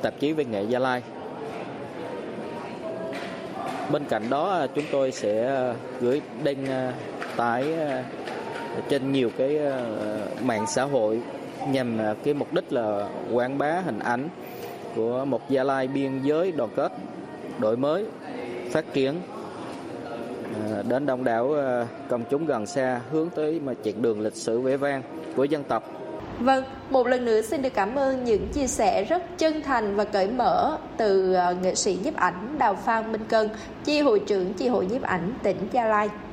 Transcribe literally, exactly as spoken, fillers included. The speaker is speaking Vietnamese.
tạp chí Văn nghệ Gia Lai. Bên cạnh đó chúng tôi sẽ gửi đăng tải trên nhiều cái mạng xã hội nhằm cái mục đích là quảng bá hình ảnh của một Gia Lai biên giới đoàn kết, đổi mới, phát triển đến đông đảo công chúng gần xa, hướng tới mà chặng đường lịch sử vẻ vang của dân tộc. Vâng, một lần nữa xin được cảm ơn những chia sẻ rất chân thành và cởi mở từ nghệ sĩ nhiếp ảnh Đào Phan Minh Cân, chi hội trưởng chi hội nhiếp ảnh tỉnh Gia Lai.